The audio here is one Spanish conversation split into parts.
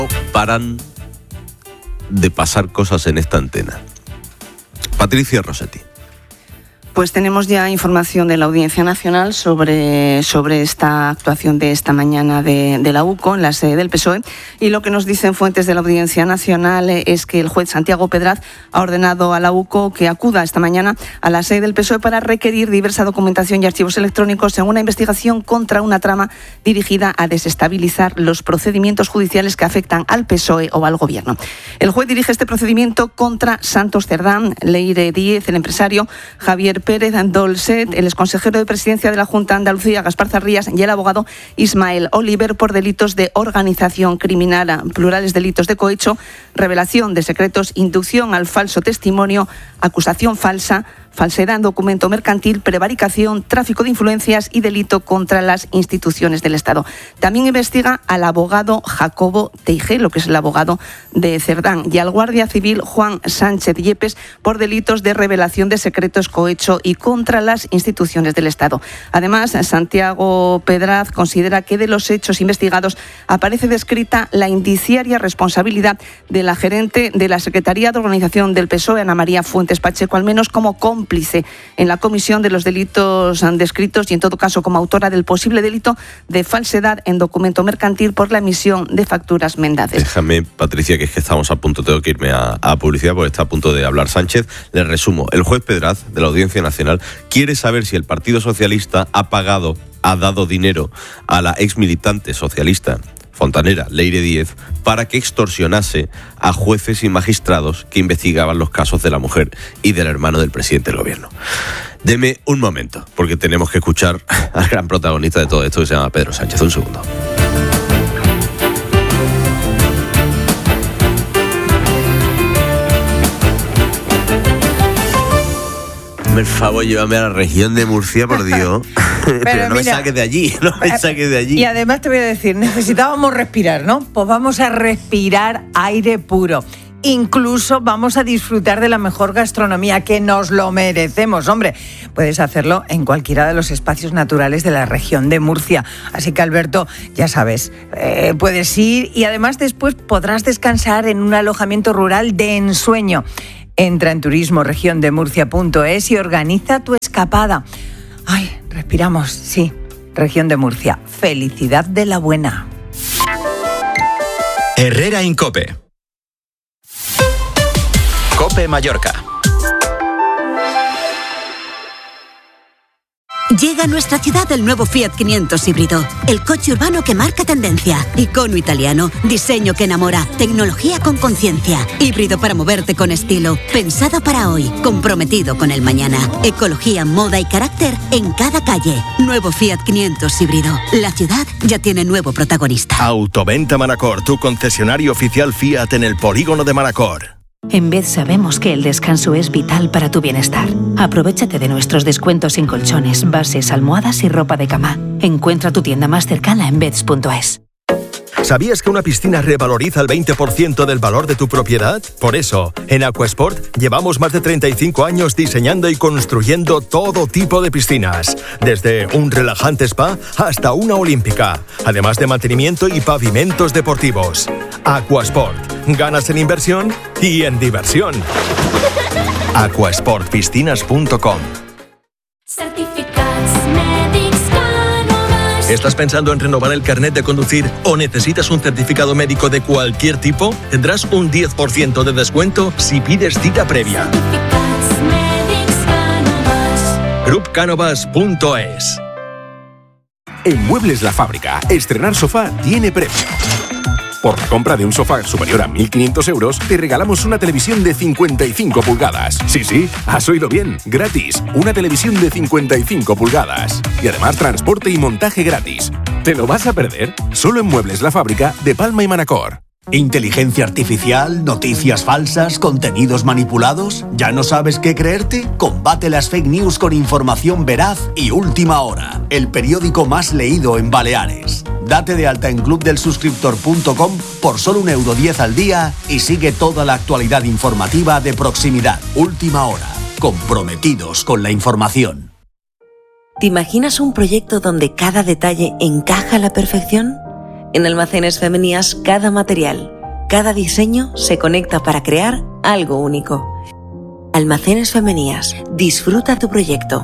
Paran de pasar cosas en esta antena. Patricia Rossetti. Pues tenemos ya información de la Audiencia Nacional sobre esta actuación de esta mañana de la UCO en la sede del PSOE, y lo que nos dicen fuentes de la Audiencia Nacional es que el juez Santiago Pedraz ha ordenado a la UCO que acuda esta mañana a la sede del PSOE para requerir diversa documentación y archivos electrónicos en una investigación contra una trama dirigida a desestabilizar los procedimientos judiciales que afectan al PSOE o al Gobierno. El juez dirige este procedimiento contra Santos Cerdán, Leire Díez, el empresario, Javier Pérez Dolcet, el exconsejero de Presidencia de la Junta de Andalucía, Gaspar Zarrías, y el abogado Ismael Oliver por delitos de organización criminal, plurales delitos de cohecho, revelación de secretos, inducción al falso testimonio, acusación falsa, falsedad en documento mercantil, prevaricación, tráfico de influencias y delito contra las instituciones del Estado. También investiga al abogado Jacobo Teigelo, que es el abogado de Cerdán, y al guardia civil Juan Sánchez Yepes por delitos de revelación de secretos, cohecho y contra las instituciones del Estado. Además, Santiago Pedraz considera que de los hechos investigados aparece descrita la indiciaria responsabilidad de la gerente de la Secretaría de Organización del PSOE, Ana María Fuentes Pacheco, al menos como cómplice en la comisión de los delitos descritos y, en todo caso, como autora del posible delito de falsedad en documento mercantil por la emisión de facturas mendaces. Déjame, Patricia, que es que estamos a punto, tengo que irme a publicidad porque está a punto de hablar Sánchez. Les resumo, el juez Pedraz de la Audiencia Nacional quiere saber si el Partido Socialista ha dado dinero a la exmilitante socialista fontanera Leire Díez para que extorsionase a jueces y magistrados que investigaban los casos de la mujer y del hermano del presidente del Gobierno. Deme un momento, porque tenemos que escuchar al gran protagonista de todo esto, que se llama Pedro Sánchez. Un segundo. Por favor, llévame a la región de Murcia, por Dios. Pero no me saques de allí, no me saques de allí. Y además te voy a decir, necesitábamos respirar, ¿no? Pues vamos a respirar aire puro. Incluso vamos a disfrutar de la mejor gastronomía, que nos lo merecemos, hombre. Puedes hacerlo en cualquiera de los espacios naturales de la región de Murcia. Así que, Alberto, ya sabes, puedes ir y además después podrás descansar en un alojamiento rural de ensueño. Entra en turismoregiondemurcia.es y organiza tu escapada. Ay, respiramos, sí. Región de Murcia, felicidad de la buena. Herrera Incope. Cope Mallorca. Llega a nuestra ciudad el nuevo Fiat 500 híbrido, el coche urbano que marca tendencia, icono italiano, diseño que enamora, tecnología con conciencia, híbrido para moverte con estilo, pensado para hoy, comprometido con el mañana, ecología, moda y carácter en cada calle. Nuevo Fiat 500 híbrido. La ciudad ya tiene nuevo protagonista. Autoventa Manacor, tu concesionario oficial Fiat en el polígono de Manacor. En Bed sabemos que el descanso es vital para tu bienestar. Aprovéchate de nuestros descuentos en colchones, bases, almohadas y ropa de cama. Encuentra tu tienda más cercana en beds.es. ¿Sabías que una piscina revaloriza el 20% del valor de tu propiedad? Por eso, en Aquasport llevamos más de 35 años diseñando y construyendo todo tipo de piscinas, desde un relajante spa hasta una olímpica, además de mantenimiento y pavimentos deportivos. Aquasport, ganas en inversión y en diversión. Aquasportpiscinas.com. ¿Estás pensando en renovar el carnet de conducir o necesitas un certificado médico de cualquier tipo? Tendrás un 10% de descuento si pides cita previa. Grupcanovas.es. En Muebles La Fábrica, estrenar sofá tiene premio. Por la compra de un sofá superior a 1.500 euros, te regalamos una televisión de 55 pulgadas. Sí, has oído bien, gratis. Una televisión de 55 pulgadas. Y además transporte y montaje gratis. ¿Te lo vas a perder? Solo en Muebles La Fábrica de Palma y Manacor. ¿Inteligencia artificial? ¿Noticias falsas? ¿Contenidos manipulados? ¿Ya no sabes qué creerte? Combate las fake news con información veraz y última hora. El periódico más leído en Baleares. Date de alta en clubdelsuscriptor.com por solo €1.10 al día y sigue toda la actualidad informativa de proximidad. Última hora. Comprometidos con la información. ¿Te imaginas un proyecto donde cada detalle encaja a la perfección? En Almacenes Femenías, cada material, cada diseño se conecta para crear algo único. Almacenes Femenías. Disfruta tu proyecto.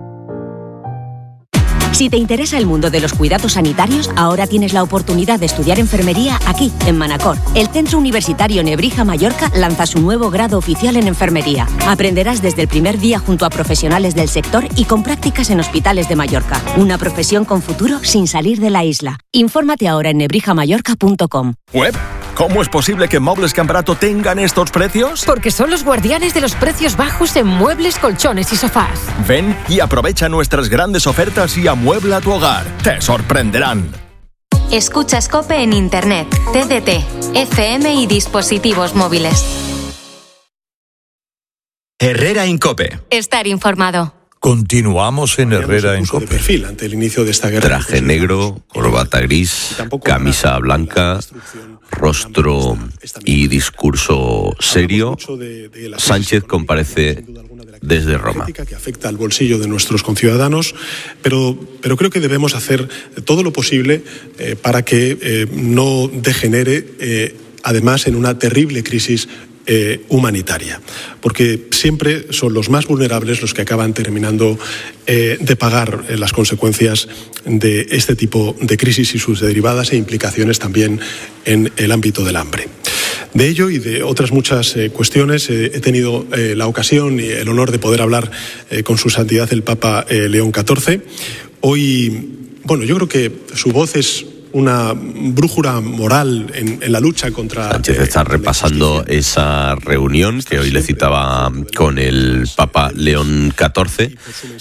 Si te interesa el mundo de los cuidados sanitarios, ahora tienes la oportunidad de estudiar enfermería aquí, en Manacor. El Centro Universitario Nebrija Mallorca lanza su nuevo grado oficial en enfermería. Aprenderás desde el primer día junto a profesionales del sector y con prácticas en hospitales de Mallorca. Una profesión con futuro sin salir de la isla. Infórmate ahora en nebrijamallorca.com. ¿Web? ¿Cómo es posible que Muebles Cambrato tengan estos precios? Porque son los guardianes de los precios bajos en muebles, colchones y sofás. Ven y aprovecha nuestras grandes ofertas y amuebla tu hogar. Te sorprenderán. Escuchas COPE en Internet, TDT, FM y dispositivos móviles. Herrera en COPE. Estar informado. Continuamos en Herrera en COPE. Perfil ante el inicio de esta guerra. Traje negro, corbata gris, camisa blanca, rostro y discurso serio. Sánchez comparece desde Roma. Que afecta al bolsillo de nuestros conciudadanos, pero creo que debemos hacer todo lo posible para que no degenere, además, en una terrible crisis humanitaria, porque siempre son los más vulnerables los que acaban terminando de pagar las consecuencias de este tipo de crisis y sus derivadas e implicaciones también en el ámbito del hambre. De ello y de otras muchas cuestiones he tenido la ocasión y el honor de poder hablar con su santidad el Papa León XIV. Hoy, yo creo que su voz es una brújula moral en la lucha contra... Sánchez está repasando esa reunión que hoy le citaba con el Papa León XIV.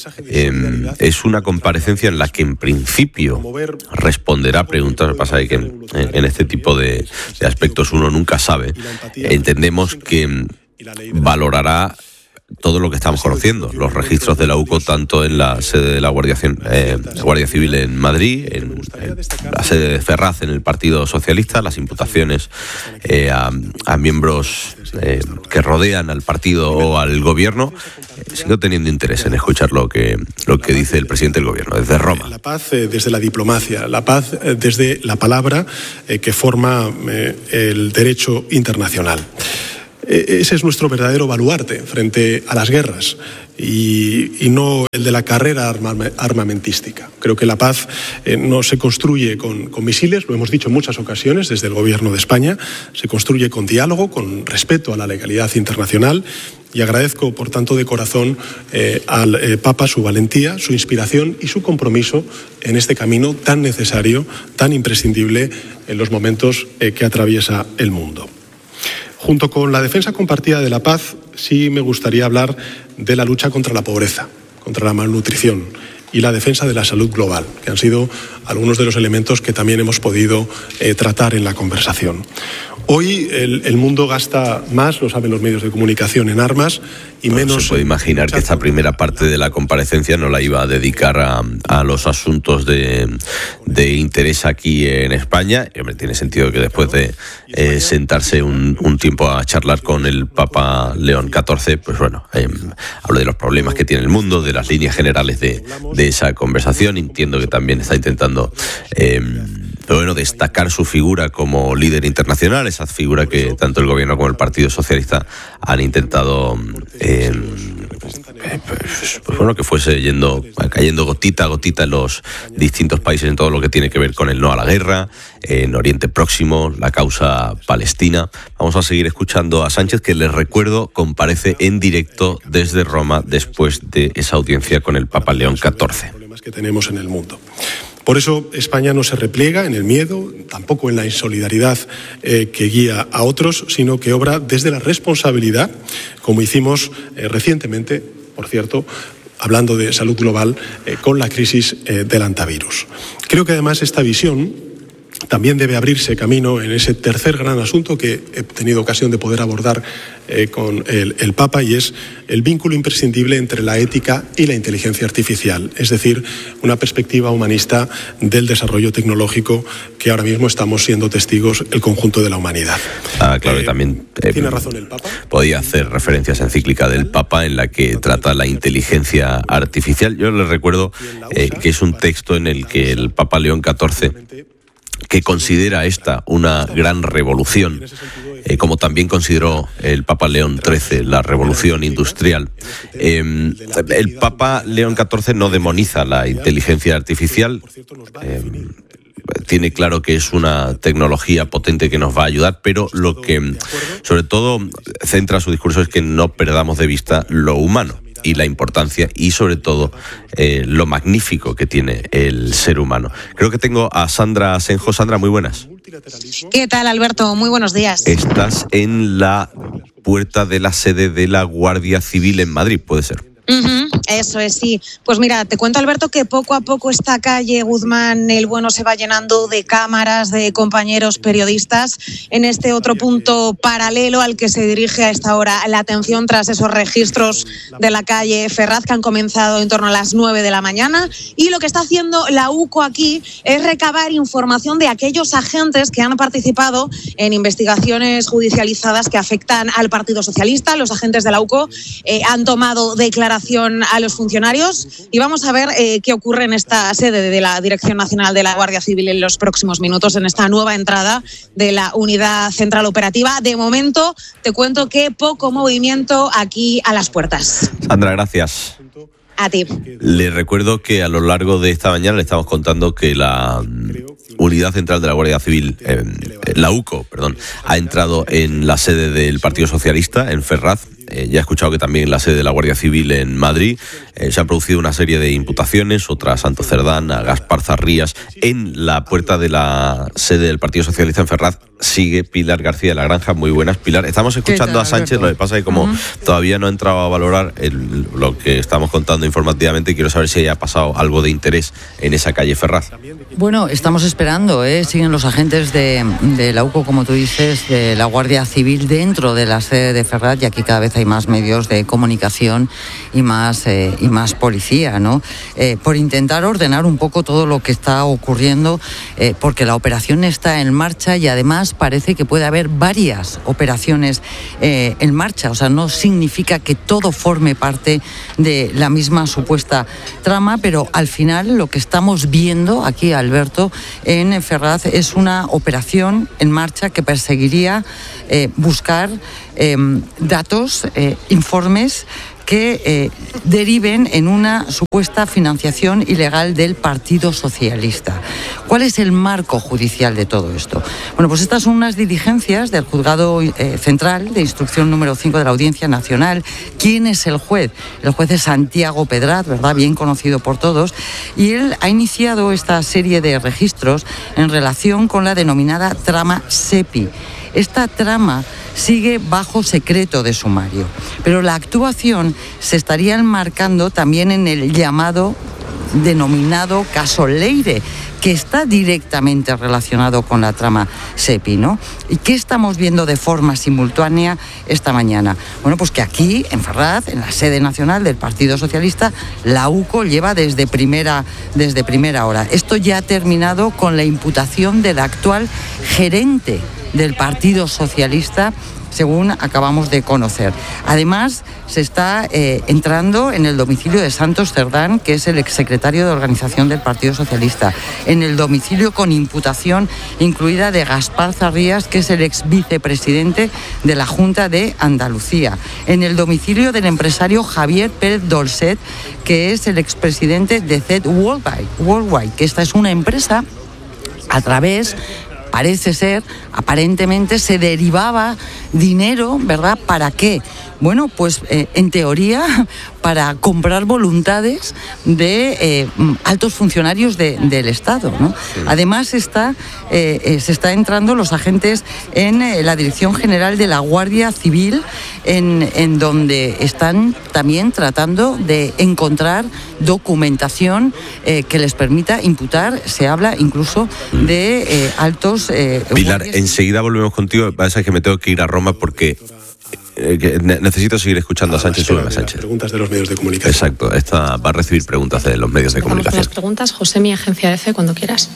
Es una comparecencia en la que en principio responderá preguntas. Lo que pasa es que en este tipo de aspectos uno nunca sabe. Entendemos que valorará todo lo que estamos conociendo, los registros de la UCO, tanto en la sede de la Guardia Civil en Madrid, en la sede de Ferraz en el Partido Socialista, las imputaciones a miembros que rodean al partido o al gobierno. Sigo teniendo interés en escuchar lo que dice el presidente del gobierno desde Roma. La paz desde la diplomacia, la paz desde la palabra que forma el derecho internacional. Ese es nuestro verdadero baluarte frente a las guerras y no el de la carrera armamentística. Creo que la paz no se construye con misiles, lo hemos dicho en muchas ocasiones desde el Gobierno de España, se construye con diálogo, con respeto a la legalidad internacional, y agradezco, por tanto, de corazón al Papa su valentía, su inspiración y su compromiso en este camino tan necesario, tan imprescindible en los momentos que atraviesa el mundo. Junto con la defensa compartida de la paz, sí me gustaría hablar de la lucha contra la pobreza, contra la malnutrición y la defensa de la salud global, que han sido algunos de los elementos que también hemos podido tratar en la conversación. Hoy el mundo gasta más, lo saben los medios de comunicación, en armas y menos... Se puede imaginar que esta primera parte de la comparecencia no la iba a dedicar a los asuntos de interés aquí en España. Y, hombre, tiene sentido que después de sentarse un tiempo a charlar con el Papa León XIV, pues bueno, hablo de los problemas que tiene el mundo, de las líneas generales de esa conversación. Entiendo que también está intentando... Pero bueno, destacar su figura como líder internacional, esa figura que tanto el gobierno como el Partido Socialista han intentado que fuese cayendo gotita a gotita en los distintos países en todo lo que tiene que ver con el no a la guerra, en Oriente Próximo, la causa palestina. Vamos a seguir escuchando a Sánchez, que les recuerdo comparece en directo desde Roma después de esa audiencia con el Papa León XIV. Problemas que tenemos en el mundo. Por eso España no se repliega en el miedo, tampoco en la insolidaridad que guía a otros, sino que obra desde la responsabilidad, como hicimos recientemente, por cierto, hablando de salud global, con la crisis del antivirus. Creo que además esta visión también debe abrirse camino en ese tercer gran asunto que he tenido ocasión de poder abordar con el Papa, y es el vínculo imprescindible entre la ética y la inteligencia artificial, es decir, una perspectiva humanista del desarrollo tecnológico que ahora mismo estamos siendo testigos el conjunto de la humanidad. Claro, también ¿tiene razón el Papa? Podía hacer referencia a esa encíclica del Papa en la que trata la inteligencia artificial. Yo les recuerdo que es un texto en el que el Papa León XIV que considera esta una gran revolución, como también consideró el Papa León XIII la revolución industrial. El Papa León XIV no demoniza la inteligencia artificial, tiene claro que es una tecnología potente que nos va a ayudar, pero lo que sobre todo centra su discurso es que no perdamos de vista lo humano y la importancia y sobre todo lo magnífico que tiene el ser humano. Creo que tengo a Sandra Asenjo. Sandra, muy buenas. ¿Qué tal, Alberto? Muy buenos días. Estás en la puerta de la sede de la Guardia Civil en Madrid, ¿puede ser? Eso es, sí. Pues mira, te cuento, Alberto, que poco a poco esta calle Guzmán el Bueno se va llenando de cámaras, de compañeros periodistas en este otro punto paralelo al que se dirige a esta hora la atención tras esos registros de la calle Ferraz que han comenzado en torno a las 9 de la mañana. Y lo que está haciendo la UCO aquí es recabar información de aquellos agentes que han participado en investigaciones judicializadas que afectan al Partido Socialista. Los agentes de la UCO han tomado declaración a los funcionarios y vamos a ver qué ocurre en esta sede de la Dirección Nacional de la Guardia Civil en los próximos minutos, en esta nueva entrada de la Unidad Central Operativa. De momento, te cuento que poco movimiento aquí a las puertas. Sandra, gracias. A ti. Le recuerdo que a lo largo de esta mañana le estamos contando que la Unidad Central de la Guardia Civil, la UCO, ha entrado en la sede del Partido Socialista, en Ferraz. Ya he escuchado que también en la sede de la Guardia Civil en Madrid se han producido una serie de imputaciones, otra a Santo Cerdán, a Gaspar Zarrías. En la puerta de la sede del Partido Socialista en Ferraz sigue Pilar García de la Granja. Muy buenas, Pilar. Estamos escuchando a Sánchez, Alberto. Lo que pasa es que como todavía no ha entrado a valorar lo que estamos contando informativamente, quiero saber si haya pasado algo de interés en esa calle Ferraz. Bueno, estamos esperando, siguen los agentes de la UCO, como tú dices, de la Guardia Civil dentro de la sede de Ferraz, y aquí cada vez hay más medios de comunicación y más policía, ¿no? Por intentar ordenar un poco todo lo que está ocurriendo, porque la operación está en marcha y además parece que puede haber varias operaciones en marcha. O sea, no significa que todo forme parte de la misma supuesta trama, pero al final lo que estamos viendo aquí, Alberto, en Ferraz es una operación en marcha que perseguiría buscar datos, informes que deriven en una supuesta financiación ilegal del Partido Socialista. ¿Cuál es el marco judicial de todo esto? Bueno, pues estas son unas diligencias del Juzgado Central de Instrucción número 5 de la Audiencia Nacional. ¿Quién es el juez? El juez es Santiago Pedraz, ¿verdad? Bien conocido por todos. Y él ha iniciado esta serie de registros en relación con la denominada trama SEPI. Esta trama sigue bajo secreto de sumario, pero la actuación se estaría enmarcando también en el denominado caso Leire, que está directamente relacionado con la trama SEPI, ¿no? ¿Y qué estamos viendo de forma simultánea esta mañana? Bueno, pues que aquí, en Ferraz, en la sede nacional del Partido Socialista, la UCO lleva desde primera hora. Esto ya ha terminado con la imputación del actual gerente del Partido Socialista, según acabamos de conocer. Además, se está entrando en el domicilio de Santos Cerdán, que es el exsecretario de organización del Partido Socialista, en el domicilio con imputación incluida de Gaspar Zarrías, que es el exvicepresidente de la Junta de Andalucía, en el domicilio del empresario Javier Pérez Dolcet, que es el expresidente de Z Worldwide, que esta es una empresa a través... Parece ser, aparentemente, se derivaba dinero, ¿verdad? ¿Para qué? Bueno, pues en teoría para comprar voluntades de altos funcionarios del Estado, ¿no? Además se está entrando los agentes en la Dirección General de la Guardia Civil, en donde están también tratando de encontrar documentación que les permita imputar. Se habla incluso de altos... Pilar, enseguida volvemos contigo. Pasa que me tengo que ir a Roma porque... necesito seguir escuchando a Sánchez. Súbeme, Sánchez. Preguntas de los medios de comunicación. Exacto, esta va a recibir preguntas de los medios de comunicación. Vamos con las preguntas. José, mi agencia EFE, cuando quieras.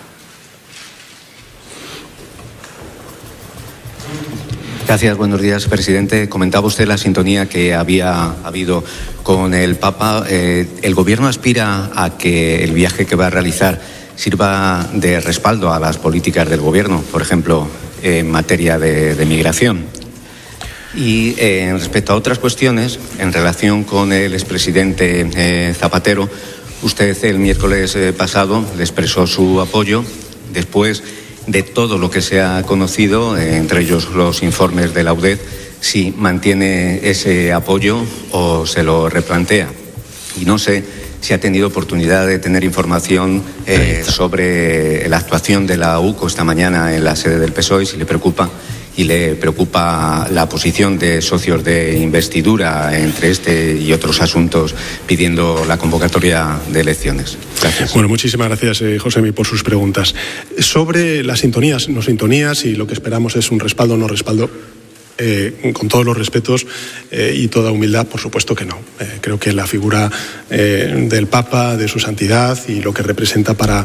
Gracias, buenos días, presidente. Comentaba usted la sintonía que había habido con el Papa. ¿El gobierno aspira a que el viaje que va a realizar sirva de respaldo a las políticas del Gobierno, por ejemplo, en materia de migración. Y respecto a otras cuestiones, en relación con el expresidente Zapatero, usted el miércoles pasado le expresó su apoyo después de todo lo que se ha conocido, entre ellos los informes de la UDED, si mantiene ese apoyo o se lo replantea. Y no sé si ha tenido oportunidad de tener información sobre la actuación de la UCO esta mañana en la sede del PSOE, si le preocupa la posición de socios de investidura entre este y otros asuntos pidiendo la convocatoria de elecciones. Gracias. Bueno, muchísimas gracias, Josemi, por sus preguntas. Sobre las sintonías, no sintonías, y lo que esperamos es un respaldo o no respaldo. Con todos los respetos y toda humildad, por supuesto que no. Creo que la figura del Papa, de su santidad y lo que representa para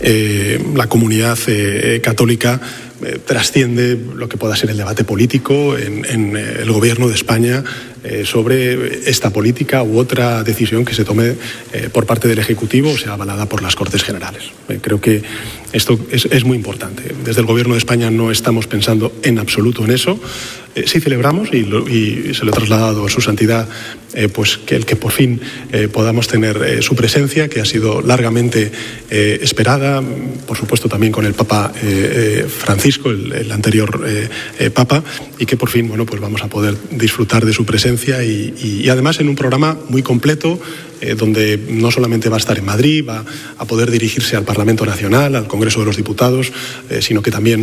la comunidad católica trasciende lo que pueda ser el debate político en el Gobierno de España sobre esta política u otra decisión que se tome por parte del Ejecutivo o sea avalada por las Cortes Generales. Creo que esto es muy importante. Desde el Gobierno de España no estamos pensando en absoluto en eso. Sí celebramos, y se lo he trasladado a su santidad, pues que por fin podamos tener su presencia, que ha sido largamente esperada, por supuesto también con el Papa Francisco, el anterior Papa, y que por fin, bueno, pues vamos a poder disfrutar de su presencia y además en un programa muy completo, donde no solamente va a estar en Madrid, va a poder dirigirse al Parlamento Nacional, al Congreso de los Diputados, sino que también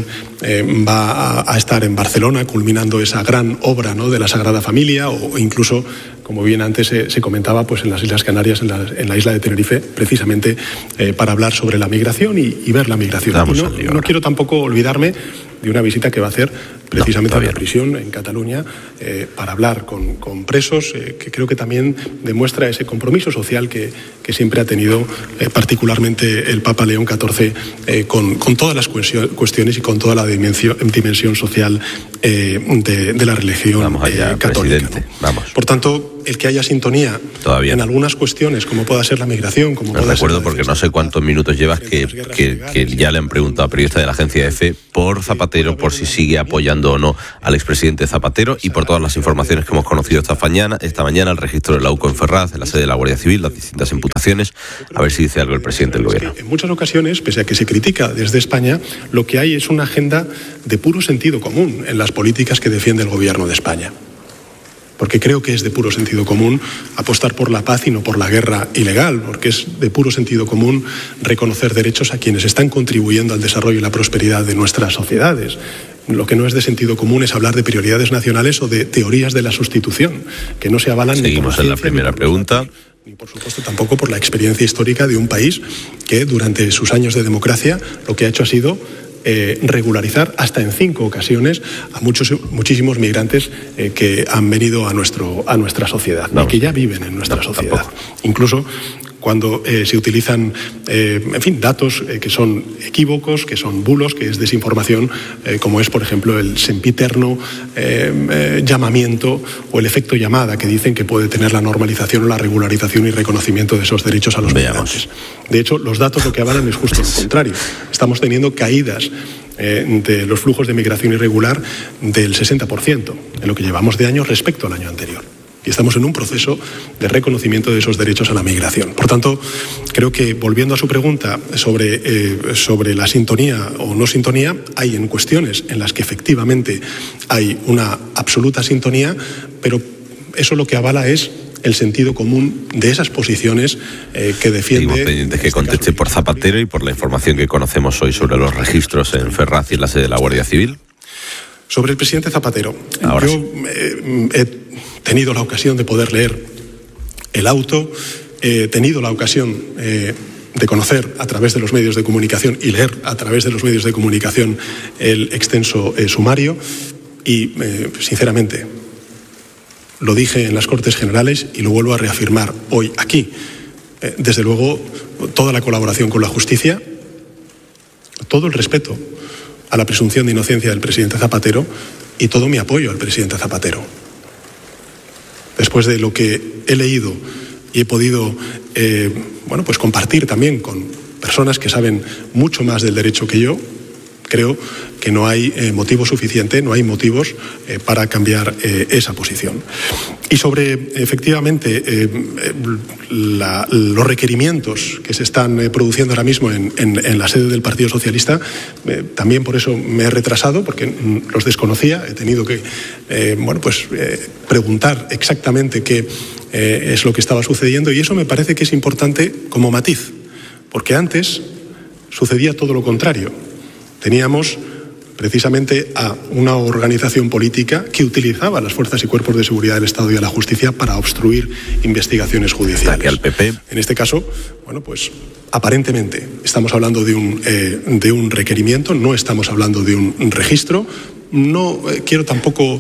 va a estar en Barcelona, culminando esa gran obra, ¿no?, de la Sagrada Familia, o incluso, como bien antes se comentaba, pues en las Islas Canarias, en la isla de Tenerife, precisamente para hablar sobre la migración y ver la migración. No quiero tampoco olvidarme de una visita que va a hacer precisamente a la prisión en Cataluña para hablar con presos, que creo que también demuestra ese compromiso social que siempre ha tenido particularmente el Papa León XIV con todas las cuestiones y con toda la dimensión social de la religión católica, ¿no? Vamos. Por tanto, el que haya sintonía en algunas cuestiones, como pueda ser la migración, como pueda ser... Recuerdo, porque no sé cuántos minutos llevas, que ya le han preguntado a periodistas de la agencia EFE por Zapatero, por si sigue apoyando o no al expresidente Zapatero, y por todas las informaciones que hemos conocido esta mañana, el registro de la UCO en Ferraz, en la sede de la Guardia Civil, las distintas imputaciones, a ver si dice algo el presidente del Gobierno. En muchas ocasiones, pese a que se critica desde España, lo que hay es una agenda de puro sentido común en las políticas que defiende el Gobierno de España. Porque creo que es de puro sentido común apostar por la paz y no por la guerra ilegal, porque es de puro sentido común reconocer derechos a quienes están contribuyendo al desarrollo y la prosperidad de nuestras sociedades. Lo que no es de sentido común es hablar de prioridades nacionales o de teorías de la sustitución, que no se avalan. Seguimos en la primera pregunta. Ni por supuesto tampoco por la experiencia histórica de un país que durante sus años de democracia lo que ha hecho ha sido regularizar hasta en 5 ocasiones a muchísimos migrantes que han venido a nuestra sociedad y que ya viven en nuestra sociedad. Incluso cuando se utilizan, datos que son equívocos, que son bulos, que es desinformación, como es, por ejemplo, el sempiterno llamamiento o el efecto llamada que dicen que puede tener la normalización o la regularización y reconocimiento de esos derechos a los migrantes. De hecho, los datos lo que avalan es justo lo contrario. Estamos teniendo caídas de los flujos de migración irregular del 60% en lo que llevamos de año respecto al año anterior. Y estamos en un proceso de reconocimiento de esos derechos a la migración. Por tanto, creo que, volviendo a su pregunta sobre la sintonía o no sintonía, hay en cuestiones en las que efectivamente hay una absoluta sintonía, pero eso lo que avala es el sentido común de esas posiciones que defiende... Seguimos pendientes que conteste por Zapatero y por la información que conocemos hoy sobre los registros en Ferraz y en la sede de la Guardia Civil. Sobre el presidente Zapatero, yo he tenido la ocasión de poder leer el auto, he tenido la ocasión de conocer a través de los medios de comunicación y leer a través de los medios de comunicación el extenso sumario y, sinceramente, lo dije en las Cortes Generales y lo vuelvo a reafirmar hoy aquí. Desde luego, toda la colaboración con la justicia, todo el respeto a la presunción de inocencia del presidente Zapatero y todo mi apoyo al presidente Zapatero. Después de lo que he leído y he podido compartir también con personas que saben mucho más del derecho que yo, creo que no hay motivo suficiente, no hay motivos para cambiar esa posición. Y sobre, efectivamente, los requerimientos que se están produciendo ahora mismo en la sede del Partido Socialista, también por eso me he retrasado, porque los desconocía, he tenido que preguntar exactamente qué es lo que estaba sucediendo, y eso me parece que es importante como matiz, porque antes sucedía todo lo contrario. Teníamos precisamente a una organización política que utilizaba a las fuerzas y cuerpos de seguridad del Estado y a la justicia para obstruir investigaciones judiciales. Al PP. En este caso, aparentemente estamos hablando de un requerimiento, no estamos hablando de un registro. No quiero tampoco,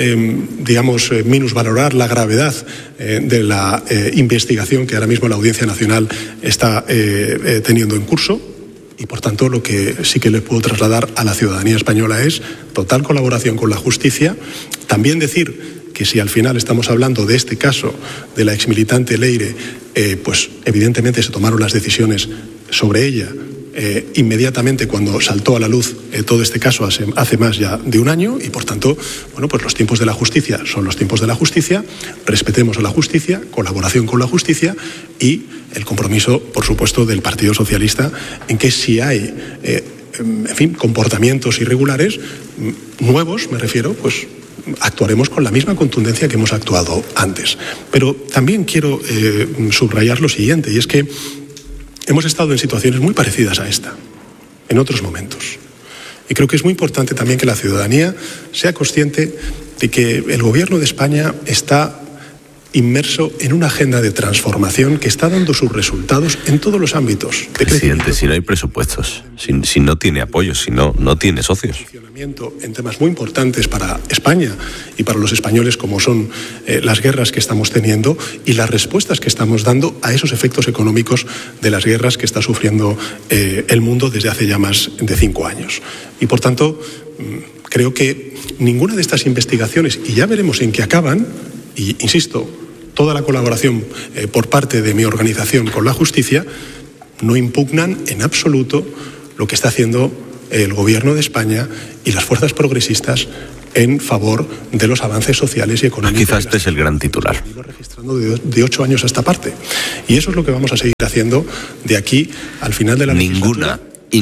minusvalorar la gravedad de la investigación que ahora mismo la Audiencia Nacional está teniendo en curso. Y, por tanto, lo que sí que les puedo trasladar a la ciudadanía española es total colaboración con la justicia. También decir que si al final estamos hablando de este caso de la exmilitante Leire, pues evidentemente se tomaron las decisiones sobre ella inmediatamente cuando saltó a la luz todo este caso hace más ya de un año, y por tanto, los tiempos de la justicia son los tiempos de la justicia, respetemos a la justicia, colaboración con la justicia y el compromiso, por supuesto, del Partido Socialista en que si hay, comportamientos irregulares, nuevos, me refiero, pues actuaremos con la misma contundencia que hemos actuado antes. Pero también quiero subrayar lo siguiente, y es que hemos estado en situaciones muy parecidas a esta, en otros momentos. Y creo que es muy importante también que la ciudadanía sea consciente de que el Gobierno de España está inmerso en una agenda de transformación que está dando sus resultados en todos los ámbitos. Presidente, si no hay presupuestos, si no tiene apoyos, si no tiene socios. En temas muy importantes para España y para los españoles, como son las guerras que estamos teniendo y las respuestas que estamos dando a esos efectos económicos de las guerras que está sufriendo el mundo desde hace ya más de 5 años. Y, por tanto, creo que ninguna de estas investigaciones, y ya veremos en qué acaban, y insisto, toda la colaboración por parte de mi organización con la justicia, no impugnan en absoluto lo que está haciendo el Gobierno de España y las fuerzas progresistas en favor de los avances sociales y económicos. Quizás este es el gran titular. Registrando de 8 años a esta parte. Y eso es lo que vamos a seguir haciendo de aquí al final de la legislatura.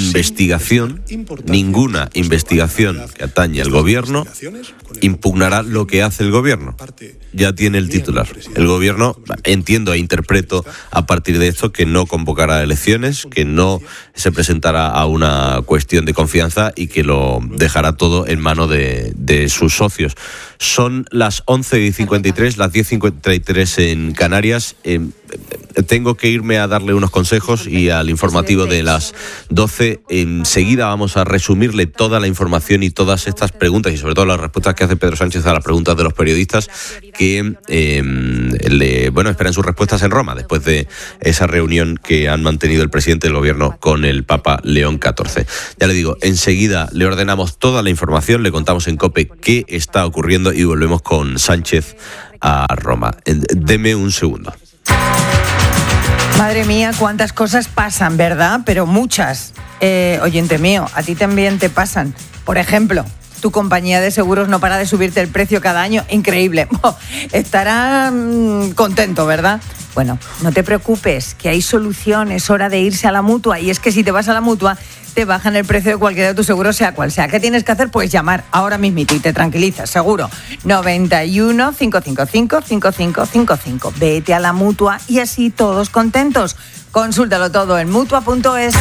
Ninguna investigación que atañe al Gobierno impugnará lo que hace el Gobierno. Ya tiene el titular. El Gobierno, entiendo e interpreto a partir de esto, que no convocará elecciones, que no se presentará a una cuestión de confianza y que lo dejará todo en mano de sus socios. Son las 11:53, las 10:53 en Canarias. Tengo que irme a darle unos consejos y al informativo de las 12. Enseguida vamos a resumirle toda la información y todas estas preguntas y sobre todo las respuestas que hace Pedro Sánchez a las preguntas de los periodistas que esperan sus respuestas en Roma después de esa reunión que han mantenido el presidente del Gobierno con el Papa León XIV. Ya le digo, enseguida le ordenamos toda la información, le contamos en COPE qué está ocurriendo y volvemos con Sánchez a Roma. Deme un segundo. Madre mía, cuántas cosas pasan, ¿verdad? Pero muchas. Oyente mío, a ti también te pasan. Por ejemplo, tu compañía de seguros no para de subirte el precio cada año. Increíble. Estará contento, ¿verdad? Bueno, no te preocupes, que hay solución. Es hora de irse a la Mutua. Y es que si te vas a la Mutua, te bajan el precio de cualquiera de tus seguros, sea cual sea. ¿Qué tienes que hacer? Pues llamar ahora mismito y te tranquilizas, seguro. 91 555 5555. Vete a la Mutua y así todos contentos. Consúltalo todo en Mutua.es.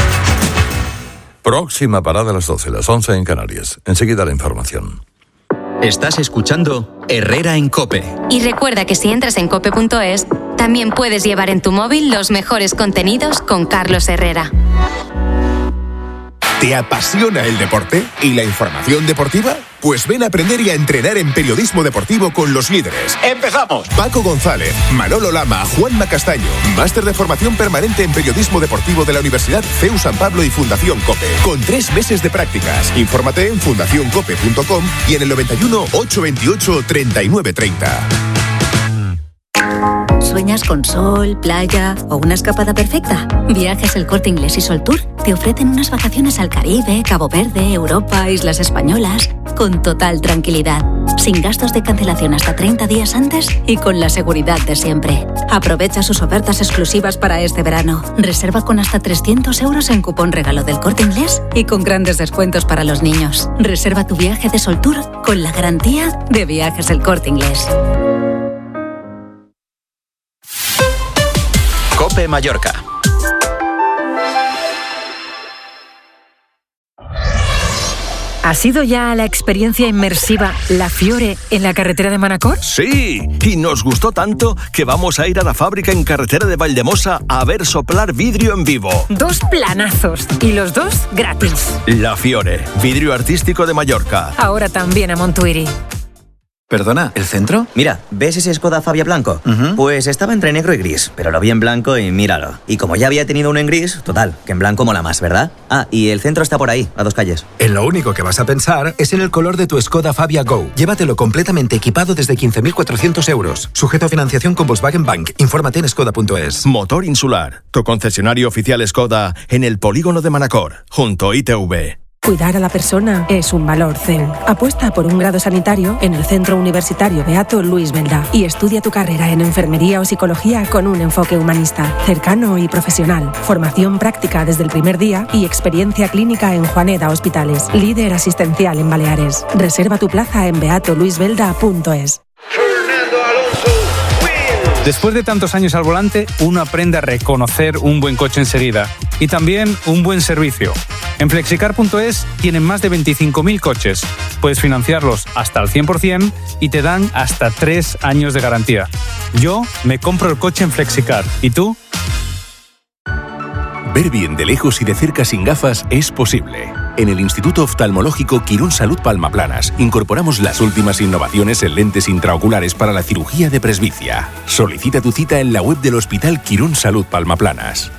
Próxima parada a las 12, las 11 en Canarias. Enseguida la información. Estás escuchando Herrera en COPE. Y recuerda que si entras en cope.es, también puedes llevar en tu móvil los mejores contenidos con Carlos Herrera. ¿Te apasiona el deporte y la información deportiva? Pues ven a aprender y a entrenar en periodismo deportivo con los líderes. ¡Empezamos! Paco González, Manolo Lama, Juanma Castaño. Máster de formación permanente en periodismo deportivo de la Universidad CEU San Pablo y Fundación COPE. Con 3 meses de prácticas. Infórmate en fundacioncope.com y en el 91 828 3930. sueñas con sol, playa o una escapada perfecta? Viajes El Corte Inglés y Sol Tour te ofrecen unas vacaciones al Caribe, Cabo Verde, Europa, Islas Españolas, con total tranquilidad, sin gastos de cancelación hasta 30 días antes y con la seguridad de siempre. Aprovecha sus ofertas exclusivas para este verano. Reserva con hasta 300 euros en cupón regalo del Corte Inglés y con grandes descuentos para los niños. Reserva tu viaje de Sol Tour con la garantía de Viajes El Corte Inglés. COPE Mallorca. ¿Has ido ya a la experiencia inmersiva La Fiore en la carretera de Manacor? Sí, y nos gustó tanto que vamos a ir a la fábrica en carretera de Valldemosa a ver soplar vidrio en vivo. 2 planazos y los 2 gratis. La Fiore, vidrio artístico de Mallorca. Ahora también a Montuiri. ¿Perdona, el centro? Mira, ¿ves ese Skoda Fabia blanco? Pues estaba entre negro y gris, pero lo vi en blanco y míralo. Y como ya había tenido uno en gris, total, que en blanco mola más, ¿verdad? Ah, y el centro está por ahí, a 2 calles. En lo único que vas a pensar es en el color de tu Skoda Fabia Go. Llévatelo completamente equipado desde 15.400 euros. Sujeto a financiación con Volkswagen Bank. Infórmate en skoda.es. Motor Insular, tu concesionario oficial Skoda en el polígono de Manacor, junto a ITV. Cuidar a la persona es un valor CEU. Apuesta por un grado sanitario en el Centro Universitario Beato Luis Belda y estudia tu carrera en enfermería o psicología con un enfoque humanista, cercano y profesional. Formación práctica desde el primer día y experiencia clínica en Juaneda Hospitales. Líder asistencial en Baleares. Reserva tu plaza en beatoluisbelda.es. Después de tantos años al volante, uno aprende a reconocer un buen coche enseguida y también un buen servicio. En Flexicar.es tienen más de 25.000 coches. Puedes financiarlos hasta el 100% y te dan hasta 3 años de garantía. Yo me compro el coche en Flexicar. ¿Y tú? Ver bien de lejos y de cerca sin gafas es posible. En el Instituto Oftalmológico Quirón Salud Palmaplanas incorporamos las últimas innovaciones en lentes intraoculares para la cirugía de presbicia. Solicita tu cita en la web del Hospital Quirón Salud Palmaplanas.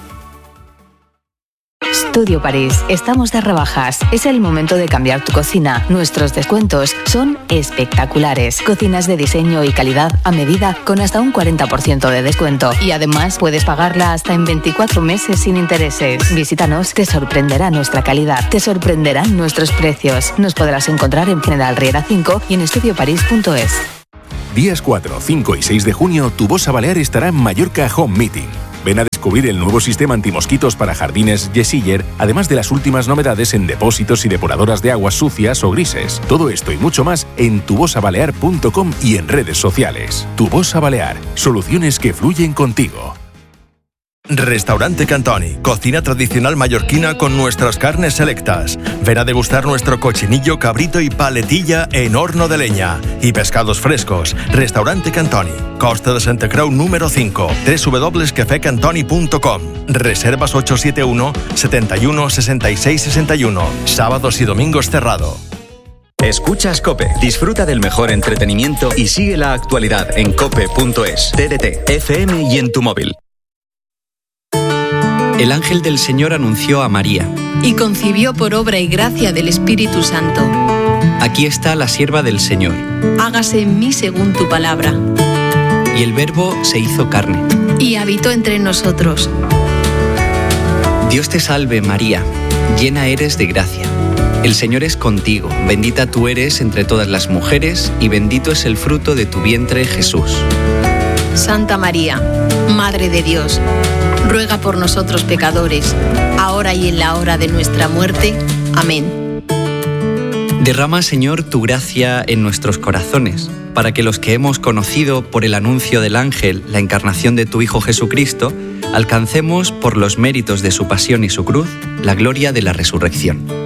Studio París, estamos de rebajas. Es el momento de cambiar tu cocina. Nuestros descuentos son espectaculares. Cocinas de diseño y calidad a medida con hasta un 40% de descuento. Y además puedes pagarla hasta en 24 meses sin intereses. Visítanos, te sorprenderá nuestra calidad. Te sorprenderán nuestros precios. Nos podrás encontrar en General Riera 5 y en estudioparís.es. Días 4, 5 y 6 de junio, tu Bossa Balear estará en Mallorca Home Meeting. Ven a descubrir el nuevo sistema antimosquitos para jardines Yesiller, además de las últimas novedades en depósitos y depuradoras de aguas sucias o grises. Todo esto y mucho más en tubosabalear.com y en redes sociales. Tu Bossa Balear, soluciones que fluyen contigo. Restaurante Cantoni, cocina tradicional mallorquina con nuestras carnes selectas. Ven a degustar nuestro cochinillo, cabrito y paletilla en horno de leña. Y pescados frescos. Restaurante Cantoni, Costa de Santa Creu número 5, www.cafecantoni.com. Reservas 871 71 66 61. Sábados y domingos cerrado. Escuchas COPE. Disfruta del mejor entretenimiento y sigue la actualidad en cope.es, TDT, FM y en tu móvil. El ángel del Señor anunció a María. Y concibió por obra y gracia del Espíritu Santo. Aquí está la sierva del Señor. Hágase en mí según tu palabra. Y el Verbo se hizo carne. Y habitó entre nosotros. Dios te salve, María, llena eres de gracia. El Señor es contigo, bendita tú eres entre todas las mujeres, y bendito es el fruto de tu vientre, Jesús. Santa María, Madre de Dios, ruega por nosotros pecadores, ahora y en la hora de nuestra muerte. Amén. Derrama, Señor, tu gracia en nuestros corazones, para que los que hemos conocido por el anuncio del ángel la encarnación de tu Hijo Jesucristo, alcancemos, por los méritos de su pasión y su cruz, la gloria de la resurrección.